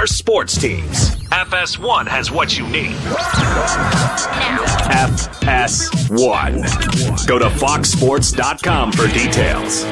your sports teams. FS1 has what you need. FS1. Go to foxsports.com for details.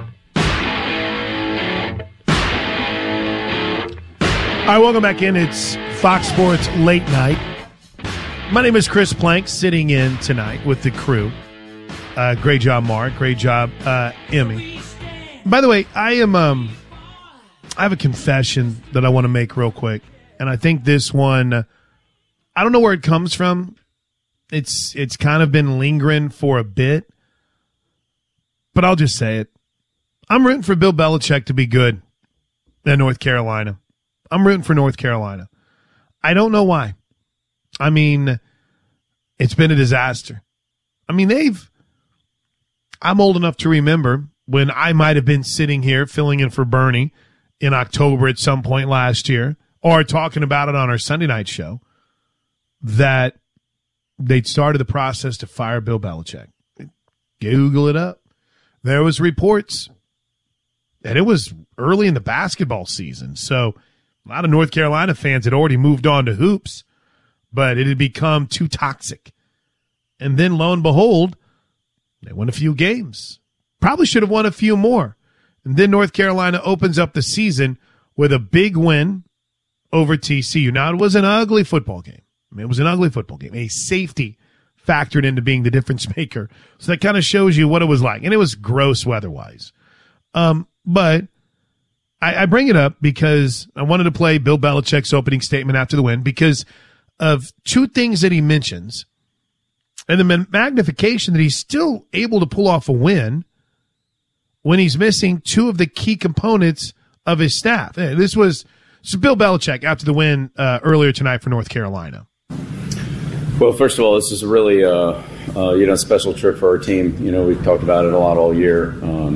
All right, welcome back in. It's Fox Sports Late Night. My name is Chris Plank, sitting in tonight with the crew. Great job, Mark. Great job, Emmy. By the way, I have a confession that I want to make real quick, and I think this one, I don't know where it comes from. It's kind of been lingering for a bit, but I'll just say it. I'm rooting for Bill Belichick to be good in North Carolina. I'm rooting for North Carolina. I don't know why. I mean, it's been a disaster. I mean, I'm old enough to remember when I might have been sitting here filling in for Bernie in October at some point last year, or talking about it on our Sunday night show, that they'd started the process to fire Bill Belichick. Google it up. There was reports, and it was early in the basketball season, so a lot of North Carolina fans had already moved on to hoops, but it had become too toxic. And then, lo and behold, they won a few games. Probably should have won a few more. And then North Carolina opens up the season with a big win over TCU. Now, it was an ugly football game. It was an ugly football game. A safety factored into being the difference maker. So that kind of shows you what it was like. And it was gross weather-wise. But I bring it up because I wanted to play Bill Belichick's opening statement after the win because of two things that he mentions and the magnification that he's still able to pull off a win when he's missing two of the key components of his staff. This was Bill Belichick after the win earlier tonight for North Carolina. Well, first of all, this is a really special trip for our team. We've talked about it a lot all year,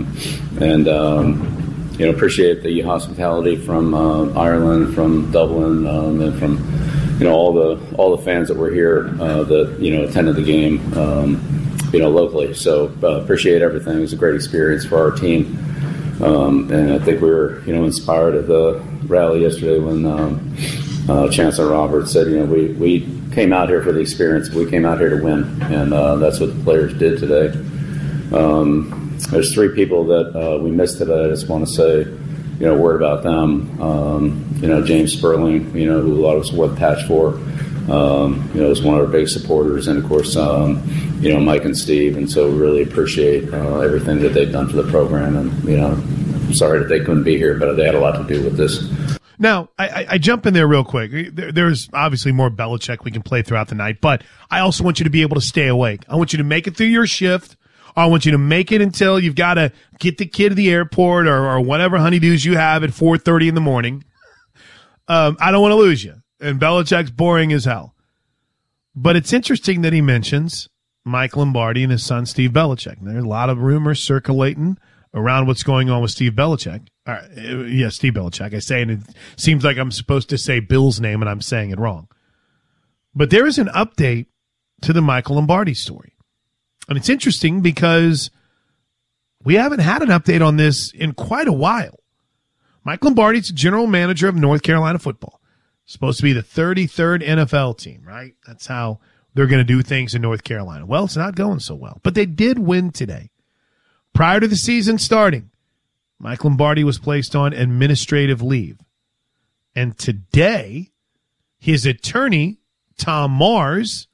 appreciate the hospitality from Ireland, from Dublin, and from all the fans that were here that attended the game locally. So appreciate everything. It was a great experience for our team, and I think we were inspired at the rally yesterday when Chancellor Roberts said we came out here for the experience. We came out here to win, and that's what the players did today. There's three people that we missed today. I just want to say, a word about them. James Sperling, who a lot of us wore the patch for, is one of our big supporters, and of course, Mike and Steve. And so we really appreciate everything that they've done for the program. And I'm sorry that they couldn't be here, but they had a lot to do with this. Now, I jump in there real quick. There's obviously more Belichick we can play throughout the night, but I also want you to be able to stay awake. I want you to make it through your shift. I want you to make it until you've got to get the kid to the airport or whatever honeydews you have at 4:30 in the morning. I don't want to lose you. And Belichick's boring as hell. But it's interesting that he mentions Mike Lombardi and his son, Steve Belichick. There's a lot of rumors circulating around what's going on with Steve Belichick. Steve Belichick. I say, and it seems like I'm supposed to say Bill's name, and I'm saying it wrong. But there is an update to the Michael Lombardi story. And it's interesting because we haven't had an update on this in quite a while. Mike Lombardi's the general manager of North Carolina football. Supposed to be the 33rd NFL team, right? That's how they're going to do things in North Carolina. Well, it's not going so well. But they did win today. Prior to the season starting, Mike Lombardi was placed on administrative leave. And today, his attorney, Tom Mars,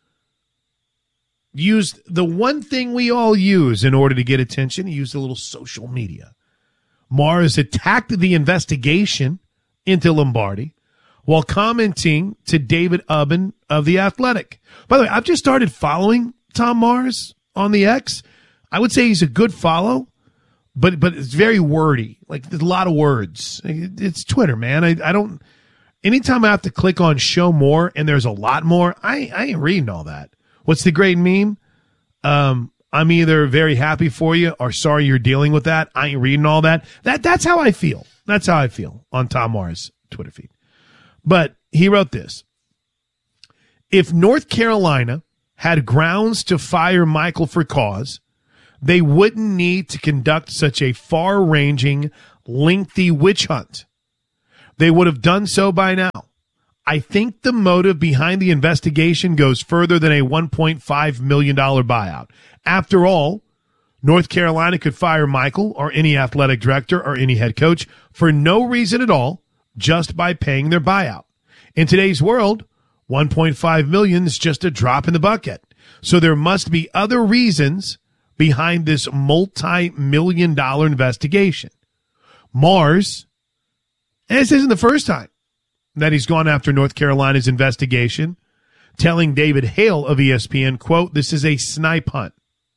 used the one thing we all use in order to get attention. He used a little social media. Mars attacked the investigation into Lombardi while commenting to David Ubben of The Athletic. By the way, I've just started following Tom Mars on the X. I would say he's a good follow, but it's very wordy. Like, there's a lot of words. It's Twitter, man. I don't – anytime I have to click on show more and there's a lot more, I ain't reading all that. What's the great meme? I'm either very happy for you or sorry you're dealing with that. I ain't reading all that. That's how I feel. That's how I feel on Tom Mars' Twitter feed. But he wrote this. If North Carolina had grounds to fire Michael for cause, they wouldn't need to conduct such a far-ranging, lengthy witch hunt. they would have done so by now. I think the motive behind the investigation goes further than a $1.5 million buyout. After all, North Carolina could fire Michael or any athletic director or any head coach for no reason at all, just by paying their buyout. In today's world, $1.5 million is just a drop in the bucket. So there must be other reasons behind this multi-million-dollar investigation. Mars, and this isn't the first time that he's gone after North Carolina's investigation, telling David Hale of ESPN, quote, "This is a snipe hunt."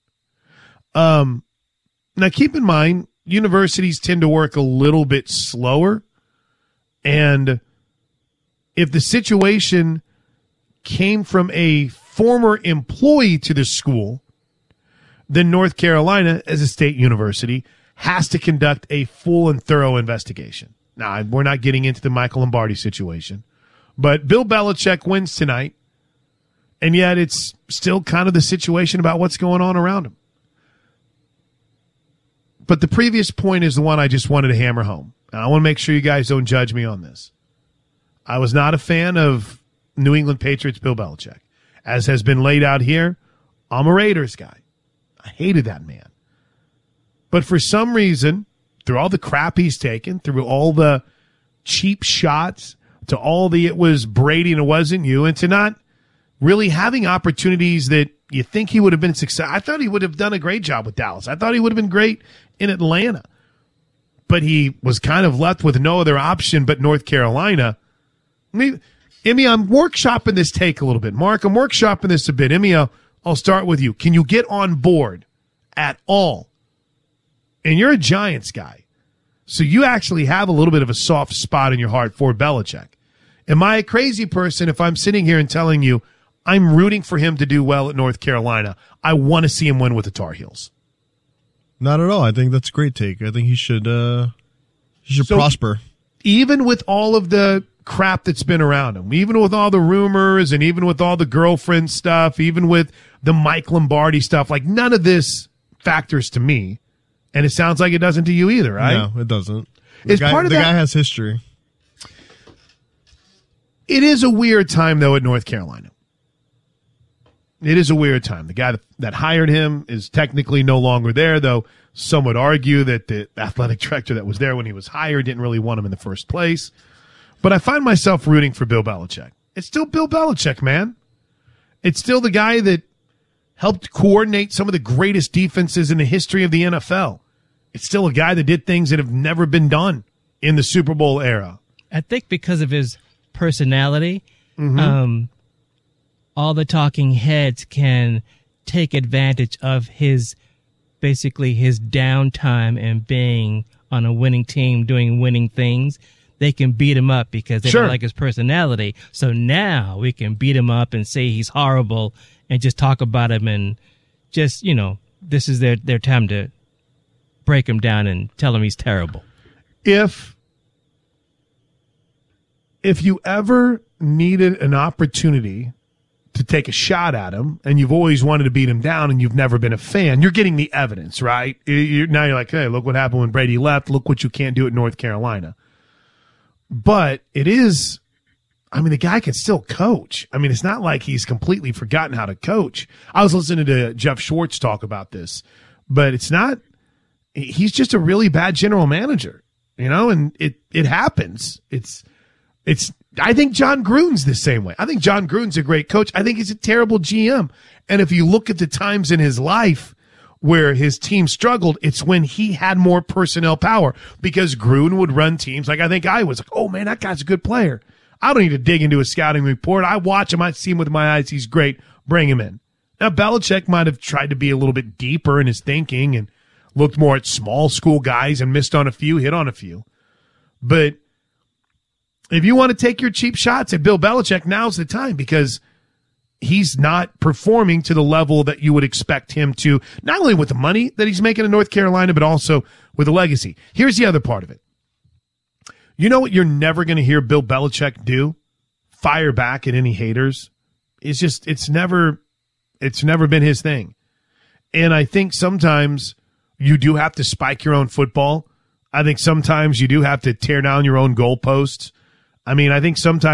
Now keep in mind, universities tend to work a little bit slower. And if the situation came from a former employee to the school, then North Carolina, as a state university, has to conduct a full and thorough investigation. Now, we're not getting into the Michael Lombardi situation, but Bill Belichick wins tonight, and yet it's still kind of the situation about what's going on around him. But the previous point is the one I just wanted to hammer home. And I want to make sure you guys don't judge me on this. I was not a fan of New England Patriots Bill Belichick. As has been laid out here, I'm a Raiders guy. I hated that man. But for some reason, through all the crap he's taken, through all the cheap shots, to all the it was Brady and it wasn't you, and to not really having opportunities that you think he would have been successful. I thought he would have done a great job with Dallas. I thought he would have been great in Atlanta. But he was kind of left with no other option but North Carolina. Emmy, I'm workshopping this take a little bit. Mark, I'm workshopping this a bit. Emmy, I'll start with you. Can you get on board at all? And you're a Giants guy, so you actually have a little bit of a soft spot in your heart for Belichick. Am I a crazy person if I'm sitting here and telling you I'm rooting for him to do well at North Carolina? I want to see him win with the Tar Heels. Not at all. I think that's a great take. I think he should prosper. Even with all of the crap that's been around him, even with all the rumors and even with all the girlfriend stuff, even with the Mike Lombardi stuff, like none of this factors to me. And it sounds like it doesn't to you either, right? No, it doesn't. The guy has history. It is a weird time, though, at North Carolina. It is a weird time. The guy that hired him is technically no longer there, though some would argue that the athletic director that was there when he was hired didn't really want him in the first place. But I find myself rooting for Bill Belichick. It's still Bill Belichick, man. It's still the guy that helped coordinate some of the greatest defenses in the history of the NFL. It's still a guy that did things that have never been done in the Super Bowl era. I think because of his personality, all the talking heads can take advantage of basically his downtime and being on a winning team, doing winning things. They can beat him up because they don't like his personality. So now we can beat him up and say he's horrible and just talk about him and just, this is their time to break him down and tell him he's terrible. If you ever needed an opportunity to take a shot at him and you've always wanted to beat him down and you've never been a fan, you're getting the evidence, right? Now you're like, hey, look what happened when Brady left. Look what you can't do at North Carolina. But the guy can still coach. I mean, it's not like he's completely forgotten how to coach. I was listening to Jeff Schwartz talk about this, but he's just a really bad general manager, and it happens. I think John Gruden's the same way. I think John Gruden's a great coach. I think he's a terrible GM. And if you look at the times in his life where his team struggled, it's when he had more personnel power because Gruden would run teams like I think I was like, oh man, that guy's a good player. I don't need to dig into a scouting report. I watch him. I see him with my eyes. He's great. Bring him in. Now, Belichick might have tried to be a little bit deeper in his thinking and looked more at small school guys and missed on a few, hit on a few. But if you want to take your cheap shots at Bill Belichick, now's the time because he's not performing to the level that you would expect him to, not only with the money that he's making in North Carolina, but also with the legacy. Here's the other part of it. You know what you're never going to hear Bill Belichick do? Fire back at any haters. It's never been his thing. And I think sometimes you do have to spike your own football. I think sometimes you do have to tear down your own goalposts. I mean, I think sometimes